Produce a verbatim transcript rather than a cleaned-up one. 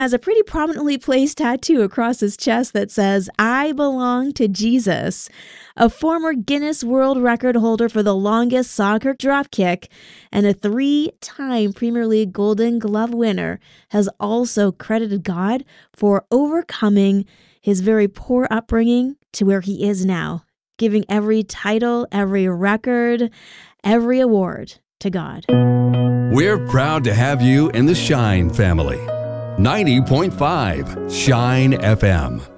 has a pretty prominently placed tattoo across his chest that says, "I belong to Jesus." A former Guinness World Record holder for the longest soccer dropkick and a three-time Premier League Golden Glove winner has also credited God for overcoming his very poor upbringing to where he is now, giving every title, every record, every award to God. We're proud to have you in the Shine family. ninety point five Shine F M.